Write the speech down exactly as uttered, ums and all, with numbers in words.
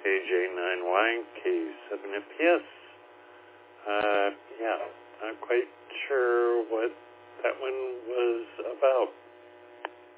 K J nine Y, K seven F P S. Uh, yeah, not quite sure what